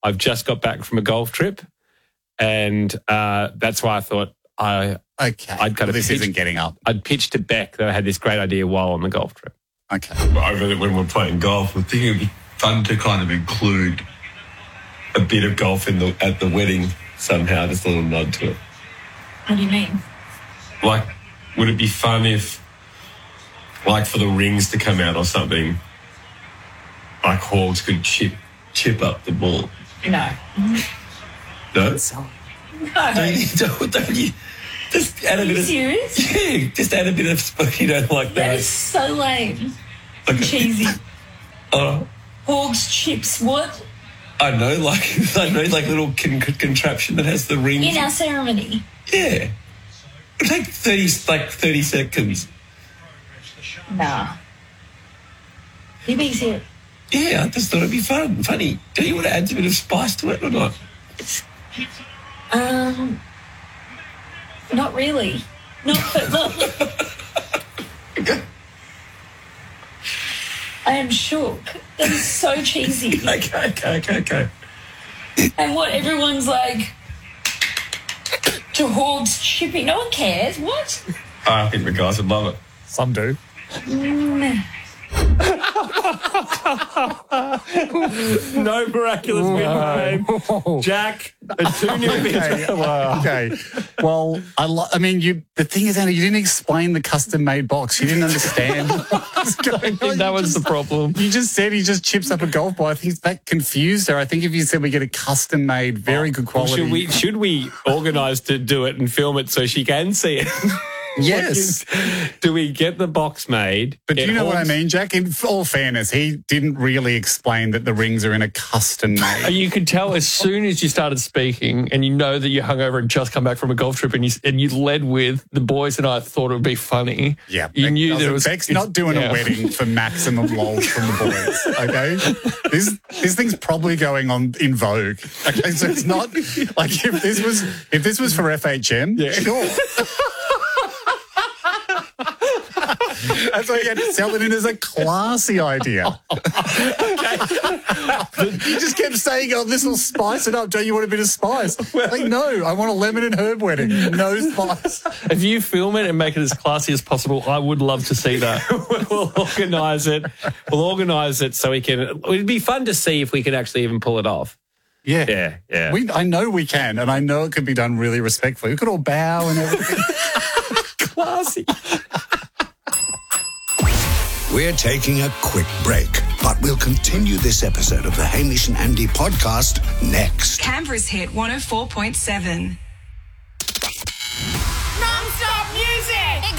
I've just got back from a golf trip, and that's why I thought I'd kind of this isn't getting up. I'd pitched to Beck that I had this great idea while on the golf trip. Okay. Over when we're playing golf, I'm thinking it'd be fun to kind of include a bit of golf at the wedding somehow, just a little nod to it. What do you mean? Like, would it be fun if, like, for the rings to come out or something, like Hogs could chip up the ball? No. No? No. Don't you just add a bit of... serious? Yeah, just add a bit of, you know, like that. That is so lame. Like Cheesy. Oh, Hogs chips, what? I know, like little contraption that has the rings. In our ceremony? Yeah. It'll take 30 seconds. Nah. You being serious? Yeah, I just thought it'd be funny. Don't you want to add a bit of spice to it or not? Not really. Okay. I am shook. That is so cheesy. Okay. And what, everyone's like, to Hogs chipping. No one cares. What? I think the guys would love it. Some do. No miraculous win for game. Jack, a 2-0 win. Okay. Well, I mean, the thing is, Anna, you didn't explain the custom-made box. You didn't understand what's going on. That was the problem. You just said he just chips up a golf ball. I think that confused her. I think if you said we get a custom-made, very good quality... Should we organise to do it and film it so she can see it? Yes. Do we get the box made? But do you know what I mean, Jack? In all fairness, he didn't really explain that the rings are in a custom made. You could tell as soon as you started speaking, and you know that you're hungover and just come back from a golf trip, and you led with the boys and I thought it would be funny. Yeah, you knew that it was. Beck's not doing a wedding for maximum lols from the boys. Okay, this thing's probably going on in Vogue. Okay, so it's not like if this was for FHM, sure. That's why you had to sell it in as a classy idea. Okay. You just kept saying, oh, this will spice it up. Don't you want a bit of spice? Like, no, I want a lemon and herb wedding. No spice. If you film it and make it as classy as possible, I would love to see that. We'll organise it. We'll organise it so we can... It'd be fun to see if we can actually even pull it off. Yeah. I know we can, and I know it can be done really respectfully. We could all bow and everything. Classy. We're taking a quick break, but we'll continue this episode of the Hamish and Andy podcast next. Canberra's hit 104.7.